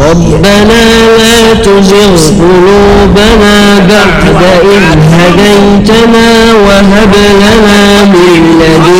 ربنا لا تزغ قلوبنا بعد إذ هديتنا وهب لنا من لدنك